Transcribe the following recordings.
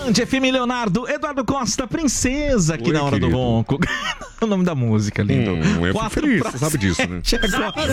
Band FM Leonardo, Eduardo Costa, Princesa, aqui Oi, na hora querido. do ronco. O nome da música, lindo. Eu fico 4 feliz, pra você sabe disso, né? 7 agora.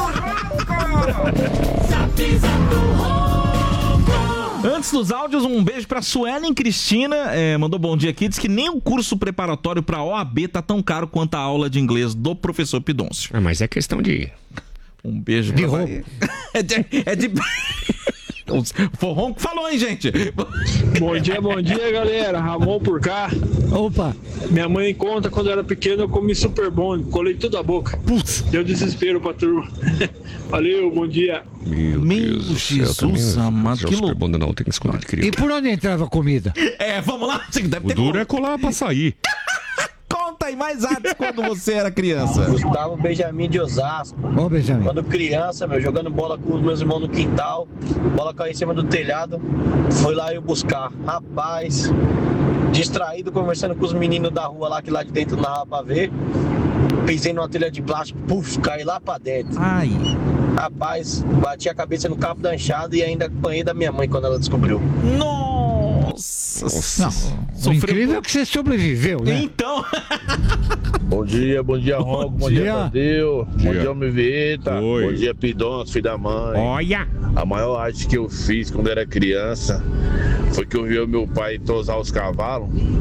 Antes dos áudios, um beijo pra Suelen Cristina, mandou bom dia aqui, diz que nem o curso preparatório pra OAB tá tão caro quanto a aula de inglês do professor Pidoncio. Mas é questão de... Um beijo De pra roupa. É de... O Forronco falou, hein, gente? Bom dia, galera. Ramon por cá. Opa. Minha mãe conta quando eu era pequeno eu comi super bom, colei tudo a boca. Putz. Deu desespero pra turma. Valeu, bom dia. Meu Deus do céu, Jesus amado, que louco. Bom, não, tem que esconder de criança. E por onde entrava a comida? Vamos lá. Deve O ter duro é colar pra sair. Conta aí mais antes quando você era criança. Gustavo Benjamin de Osasco. Ô, Benjamin. Quando criança, jogando bola com os meus irmãos no quintal, bola caiu em cima do telhado, fui lá eu buscar. Rapaz, distraído, conversando com os meninos da rua lá, que lá de dentro não dava pra ver. Pisei numa telha de plástico, puf, caí lá pra dentro. Ai. Rapaz, bati a cabeça no cabo da enxada e ainda apanhei da minha mãe quando ela descobriu. Nossa. Não, o incrível é que você sobreviveu, né? Então. Bom dia, Ronco, bom dia, Tadeu, bom dia, Homem Vieta, Oi. bom dia, Pidoncio, filho da mãe. Olha! A maior arte que eu fiz quando era criança foi que eu vi o meu pai tosar os cavalos.